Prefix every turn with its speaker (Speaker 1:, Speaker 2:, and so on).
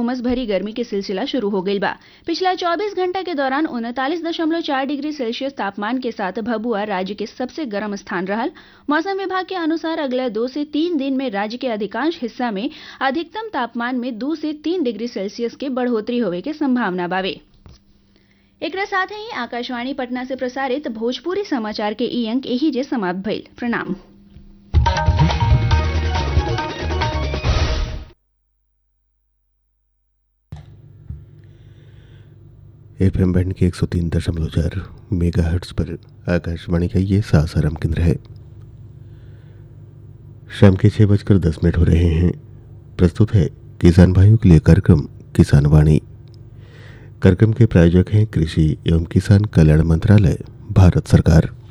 Speaker 1: उमस भरी गर्मी के सिलसिला शुरू हो गई बा। पिछला 24 घंटा के दौरान 39.4 डिग्री सेल्सियस तापमान के साथ भभुआ राज्य के सबसे गर्म स्थान रहल। मौसम विभाग के अनुसार अगले 2 से 3 दिन में राज्य के अधिकांश हिस्सा में अधिकतम तापमान में 2 से 3 डिग्री सेल्सियस के बढ़ोतरी होवे के संभावना बावे। एक साथ ही आकाशवाणी पटना से प्रसारित भोजपुरी समाचार के ई अंक यही जे समाप्त भइल। प्रणाम।
Speaker 2: एफएम बैंड के 103.4 मेगाहर्ट्ज पर आकाशवाणी का ये सासाराम केंद्र है। शाम के 6:10 हो रहे हैं। प्रस्तुत है किसान भाइयों के लिए कार्यक्रम किसान वाणी। कार्यक्रम के प्रायोजक हैं कृषि एवं किसान कल्याण मंत्रालय, भारत सरकार।